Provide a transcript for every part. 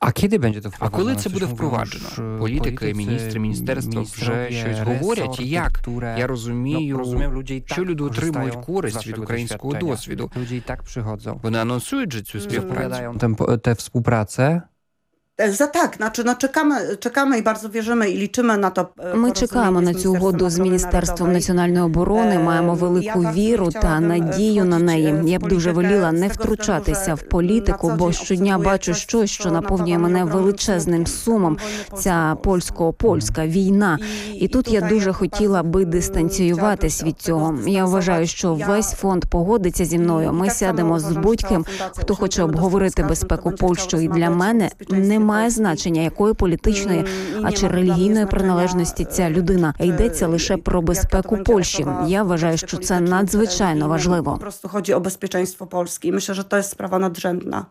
А коли це буде впроваджено? Політики, міністри, міністерства вже щось говорять? І як? Я розумію, що люди отримують користь від українського досвіду. Вони анонсують же цю співпрацю? Tę współpracę. Так, чекаємо і bardzo wierzymy і liczymy на то. Ми чекаємо на цю угоду з Міністерством національної оборони, маємо велику віру та надію на неї. Я б дуже воліла не втручатися в політику, бо щодня бачу щось, що наповнює мене величезним сумом. Ця польсько-польська війна. І тут я дуже хотіла би дистанціюватись від цього. Я вважаю, що весь фонд погодиться зі мною. Ми сядемо з будь-ким, хто хоче обговорити безпеку Польщі. І для мене немає значення, якої політичної, а чи релігійної приналежності ця людина. Йдеться лише про безпеку Польщі. Я вважаю, що це надзвичайно важливо. Просто chodzi o bezpieczeństwo Polski. Myślę, że to jest sprawa nadrzędna.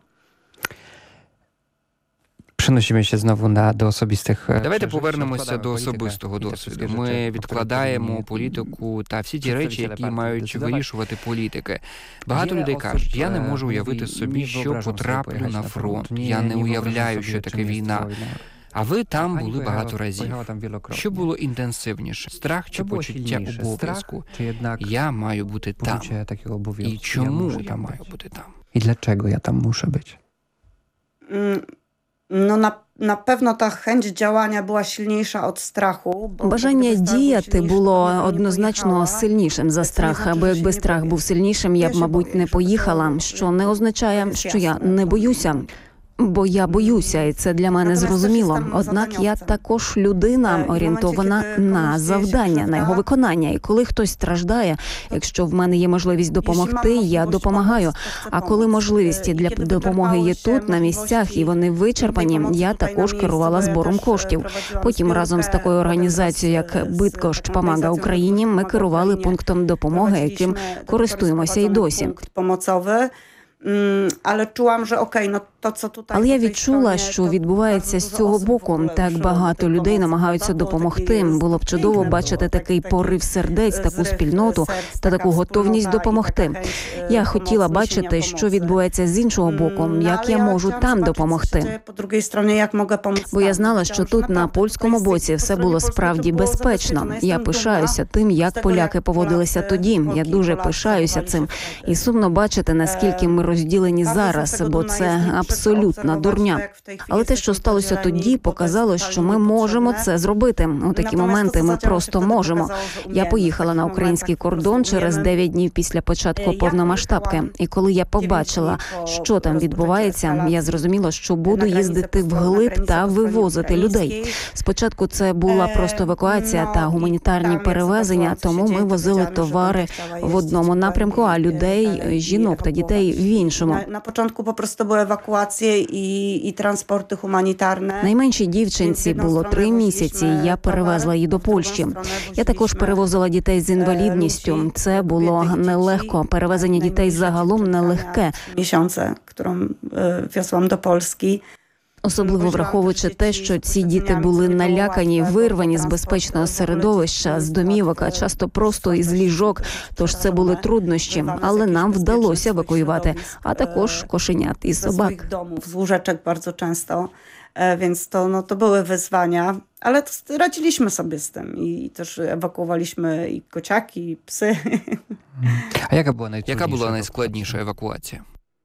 Przenosimy się znowu do osobistych. Давайте повернемося до особистого досвіду. Ми відкладаємо політику та всі ті речі, які мають вирішувати політики. Багато людей кажуть, я не можу уявити собі, що потраплю на фронт. Я не уявляю, що таке війна. А ви там були багато разів. Що було інтенсивніше? Страх чи почуття обов'язку? Я маю бути там. І чому я маю бути там? I dlaczego ja tam muszę być? No na pewno ta chęć działania była silniejsza od strachu. Бажання діяти було однозначно сильнішим за страх. Аби якби страх був сильнішим, я б, мабуть, не поїхала. Що не означає, що я не боюся. Бо я боюся, і це для мене зрозуміло. Однак я також людина, орієнтована на завдання, на його виконання. І коли хтось страждає, якщо в мене є можливість допомогти, я допомагаю. А коли можливості для допомоги є тут, на місцях, і вони вичерпані, я також керувала збором коштів. Потім разом з такою організацією, як «Биткошт помага Україні», ми керували пунктом допомоги, яким користуємося і досі. Але я відчула, що відбувається з цього боку. Так багато людей намагаються допомогти. Було б чудово бачити такий порив сердець, таку спільноту та таку готовність допомогти. Я хотіла бачити, що відбувається з іншого боку, як я можу там допомогти. Бо я знала, що тут, на польському боці, все було справді безпечно. Я пишаюся тим, як поляки поводилися тоді. Я дуже пишаюся цим. І сумно бачити, наскільки ми розділені зараз, бо це абсолютна дурня. Але те, що сталося тоді, показало, що ми можемо це зробити. У такі моменти ми просто можемо. Я поїхала на український кордон через 9 днів після початку повномасштабки. І коли я побачила, що там відбувається, я зрозуміла, що буду їздити вглиб та вивозити людей. Спочатку це була просто евакуація та гуманітарні перевезення, тому ми возили товари в одному напрямку, а людей, жінок та дітей в іншому. На початку просто були евакуації і транспорти гуманітарні. Найменшій дівчинці було 3 місяці, і я перевезла її до Польщі. Я також перевозила дітей з інвалідністю. Це було нелегко. Перевезення дітей загалом нелегке. Місяці, яку везла до Польщі. Особливо враховуючи те, що ці діти були налякані, вирвані з безпечного середовища, з домівок, а часто просто із ліжок. Тож це були труднощі, але нам вдалося евакуювати, а також кошенят і собак. Z łóżeczek bardzo często, więc to były wyzwania, ale radziliśmy sobie z tym i też ewakuowaliśmy i kociaki, i psy. A Яка була найскладніша евакуація?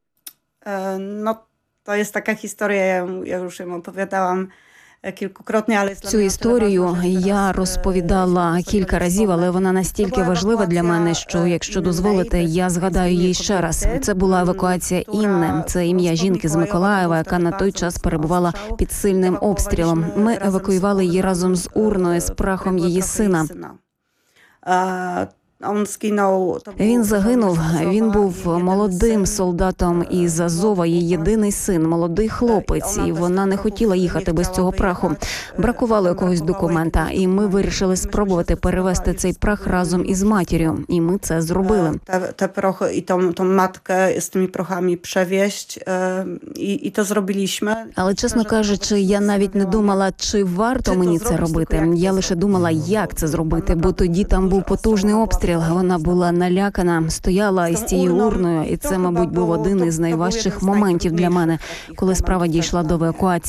To jest taka historia, ja już ją opowiadałam кількократно, але цю історію я розповідала кілька разів, але вона настільки важлива для мене, що, якщо дозволите, я згадаю її ще раз. Це була евакуація Інни. Це ім'я жінки з Миколаєва, яка на той час перебувала під сильним обстрілом. Ми евакуювали її разом з урною з прахом її сина. Він загинув. Він був молодим солдатом із Азова, її єдиний син, молодий хлопець, і вона не хотіла їхати без цього праху. Бракувало якогось документа, і ми вирішили спробувати перевезти цей прах разом із матір'ю, і ми це зробили. Те прохи і ту матку з тими прахами перевезти, і то зробилися. Але, чесно кажучи, я навіть не думала, чи варто мені це робити. Я лише думала, як це зробити, бо тоді там був потужний обстріл. Вона була налякана, стояла із цією урною, і це, мабуть, був один із найважчих моментів для мене, коли справа дійшла до евакуації.